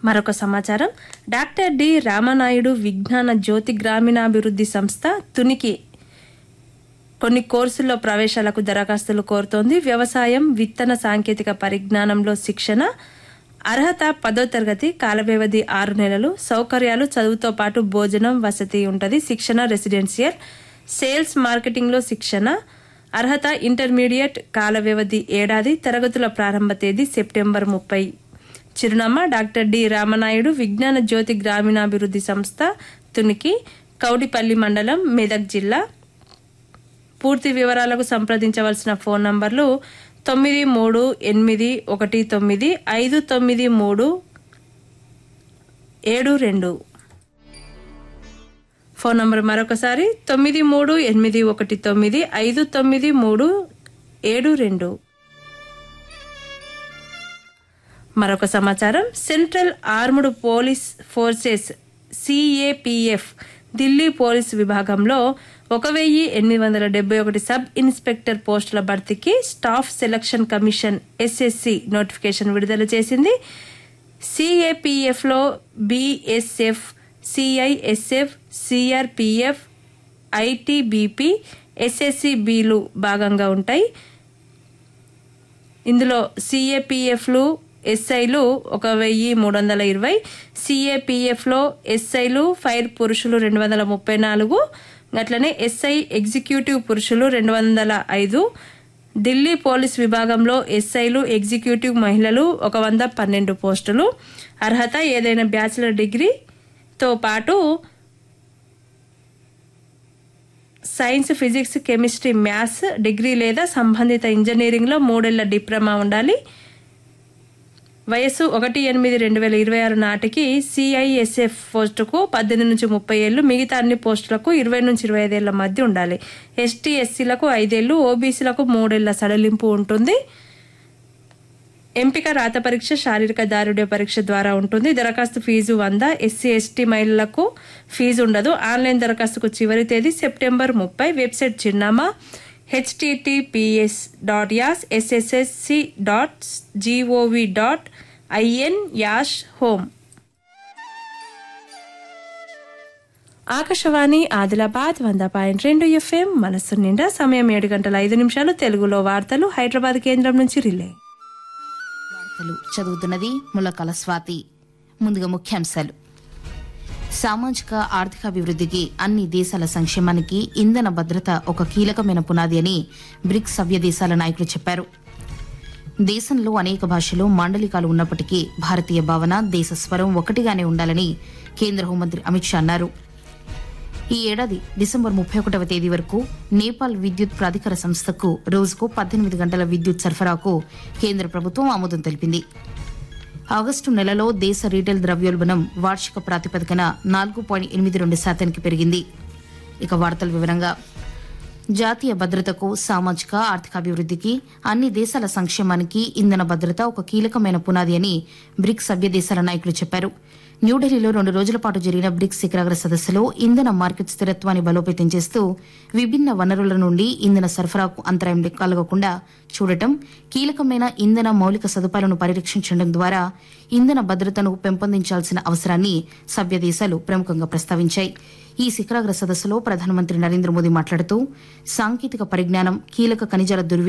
మరొక సమాచారం, doctor D Rama Naidu విజ్ఞాన జ్యోతి గ్రామీణాభివృద్ధి సంస్థ తునికి కొన్ని కోర్సుల్లో ప్రవేశాలకు దరఖాస్తులు కోరుతోంది. వ్యవసాయం, విత్తన సాంకేతిక పరిజ్ఞానంలో శిక్షణ, అర్హత 10వ తరగతి, కాల వ్యవధి 6 నెలలు, సౌకర్యాలు చదువుతో పాటు భోజనం వసతి ఉంటుంది. శిక్షణ రెసిడెన్షియల్, సేల్స్ మార్కెటింగ్లో శిక్షణ, అర్హత ఇంటర్మీడియట్, కాల వ్యవధి 1 ఏడాది, తరగతుల ప్రారంభ తేదీ సెప్టెంబర్ 30. చిరునామా డాక్టర్ డి రామనాయుడు విజ్ఞాన జ్యోతి గ్రామీణాభివృద్ధి సంస్థ తునికి, కౌడిపల్లి మండలం, మెదక్ జిల్లా. పూర్తి వివరాలకు సంప్రదించవలసిన ఫోన్ నంబర్లు 9381959372. ఫోన్ నంబర్ మరొకసారి 9381959372. మరొక సమాచారం, central armed police forces CAPF Delhi police విభాగంలో 1871 సబ్ ఇన్స్పెక్టర్ పోస్టుల భర్తీకి staff selection commission SSC notification విడుదల చేసింది. సిఏపిఎఫ్లో బిఎస్ఎఫ్, సిఐఎస్ఎఫ్, సిఆర్పిఎఫ్, ఐటీబీపీ, ఎస్ఎస్సిబిలు భాగంగా ఉంటాయి. ఇందులో సిఏపిఎఫ్లు ఎస్ఐలు 1320, సిఏపిఎఫ్లో ఎస్ఐలు ఫైర్ పురుషులు 234, అట్లనే ఎస్ఐ ఎగ్జిక్యూటివ్ పురుషులు 205. ఢిల్లీ పోలీస్ విభాగంలో ఎస్ఐలు ఎగ్జిక్యూటివ్ మహిళలు 112 పోస్టులు. అర్హత ఏదైనా బ్యాచిలర్ డిగ్రీతో పాటు science, physics, chemistry, maths degree లేదా సంబంధిత ఇంజనీరింగ్లో 3 ఏళ్ల డిప్లొమా ఉండాలి. వయస్సు 1/8/2026 నాటికి సిఐఎస్ఎఫ్ పోస్టుకు 18 నుంచి 30 ఏళ్లు, మిగతా అన్ని పోస్టులకు 20 నుంచి 25 ఏళ్ల మధ్య ఉండాలి. ఎస్టీ, ఎస్సీలకు 5 ఏళ్లు, ఓబీసీలకు 3 ఏళ్ల సడలింపు ఉంటుంది. ఎంపిక రాత పరీక్ష, శారీరక దారుఢ్య పరీక్ష ద్వారా ఉంటుంది. దరఖాస్తు ఫీజు 100. ఎస్సీ, ఎస్టీ మహిళలకు ఫీజు ఉండదు. ఆన్లైన్ దరఖాస్తుకు చివరి తేదీ సెప్టెంబర్ 30. వెబ్సైట్ చిరునామా https://sssc.gov.in/home. ఆకాశవాణి ఆదిలాబాద్ 100.2 FM మనస్సు నిండా. సమయం 7:05. తెలుగులో వార్తలు హైదరాబాద్ కేంద్రం నుంచి రిలే. వార్తలు చదువుతున్నది ములకల స్వాతి. ముందుగా ముఖ్యాంశాలు. సామాజిక ఆర్థికాభివృద్ధికి, అన్ని దేశాల సంక్షేమానికి ఇంధన భద్రత ఒక కీలకమైన పునాది అని బ్రిక్స్ సభ్య దేశాల నాయకులు చెప్పారు. దేశంలో అనేక భాషలు, మాండలికాలు ఉన్నప్పటికీ భారతీయ భావన, దేశ స్వరం ఒకటిగానే ఉండాలని కేంద్ర హోంమంత్రి అమిత్ షా అన్నారు. ఈ ఏడాది డిసెంబర్ 31వ తేదీ వరకు నేపాల్ విద్యుత్ ప్రాధికార సంస్థకు రోజుకు 18 గంటల విద్యుత్ సరఫరాకు కేంద్ర ప్రభుత్వం ఆమోదం తెలిపింది. ఆగస్టు నెలలో దేశ రీటైల్ ద్రవ్యోల్బణం వార్షిక ప్రాతిపదికన 4.82% పెరిగింది. ఇక వార్తల వివరంగా, జాతీయ భద్రతకు, సామాజిక ఆర్థికాభివృద్ధికి, అన్ని దేశాల సంక్షేమానికి ఇంధన భద్రత ఒక కీలకమైన పునాది అని బ్రిక్స్ సభ్య దేశాల నాయకులు చెప్పారు. న్యూఢిల్లీలో 2 రోజుల పాటు జరిగిన బ్రిక్స్ శిఖరాగ్ర సదస్సులో ఇంధన మార్కెట్ స్థిరత్వాన్ని బలోపేతం చేస్తూ విభిన్న వనరుల నుండి ఇంధన సరఫరాకు అంతరాయం కలగకుండా చూడటం, కీలకమైన ఇంధన మౌలిక సదుపాయాలను పరిరక్షించడం ద్వారా ఇంధన భద్రతను పెంపొందించాల్సిన అవసరాన్ని సభ్య దేశాలు ప్రముఖంగా ప్రస్తావించాయి. ఈ శిఖరాగ్ర సదస్సులో ప్రధానమంత్రి నరేంద్ర మోదీ మాట్లాడుతూ, సాంకేతిక పరిజ్ఞానం, కీలక ఖనిజాల